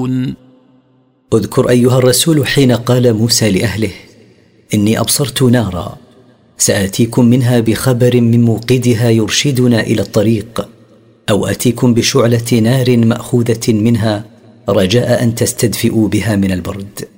يعملون. اذكر أيها الرسول حين قال موسى لأهله: إني أبصرت نارا سآتيكم منها بخبر من موقدها يرشدنا إلى الطريق، أو آتيكم بشعلة نار مأخوذة منها رجاء أن تستدفئوا بها من البرد.